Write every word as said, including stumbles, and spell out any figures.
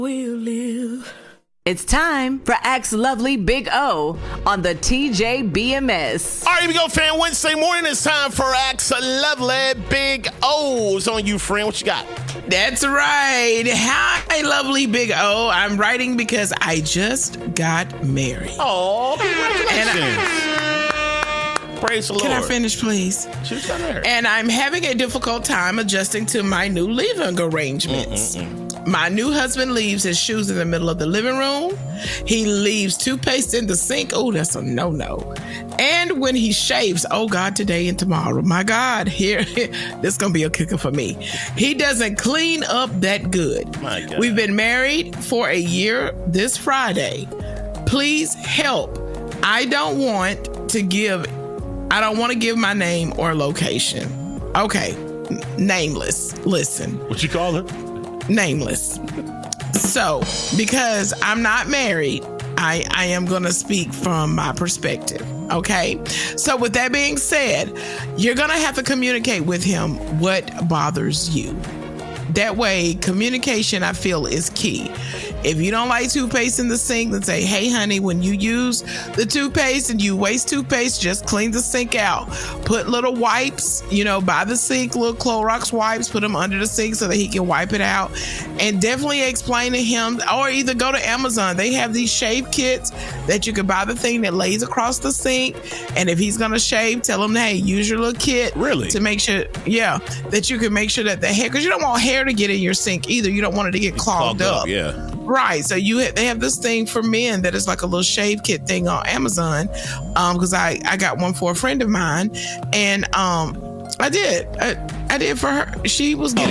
We'll live. It's time for Ask Lovely Big O on the T J B M S. All right, here we go, fam. Wednesday morning, it's time for Ask Lovely Big O's on you, friend. What you got? That's right. Hi, lovely Big O. I'm writing because I just got married. Oh, congratulations. I, Praise the Lord. Can I finish, please? She just got married. And I'm having a difficult time adjusting to my new living arrangements. Mm-mm-mm. My new husband leaves his shoes in the middle of the living room. He leaves toothpaste in the sink. Oh, that's a no-no. And when he shaves, oh God, today and tomorrow, my God, here, this is going to be a kicker for me. He doesn't clean up that good. My God. We've been married for a year this Friday. Please help. I don't want to give, I don't want to give my name or location. Okay, N- nameless. Listen. What you call her? Nameless. So, because I'm not married, I, I am going to speak from my perspective. Okay. So with that being said, you're going to have to communicate with him what bothers you. That way, communication, I feel, is key. If you don't like toothpaste in the sink, then say, hey, honey, when you use the toothpaste and you waste toothpaste, just clean the sink out. Put little wipes, you know, by the sink, little Clorox wipes, put them under the sink so that he can wipe it out. And definitely explain to him, or either go to Amazon. They have these shave kits that you can buy the thing that lays across the sink. And if he's going to shave, tell him, hey, use your little kit. Really? To make sure, yeah, that you can make sure that the hair, because you don't want hair to get in your sink either. You don't want it to get clogged, clogged up. up. Yeah. Right. So you ha- they have this thing for men that is like a little shave kit thing on Amazon. Um, because I, I got one for a friend of mine, and um, I did. I, I did for her. She was getting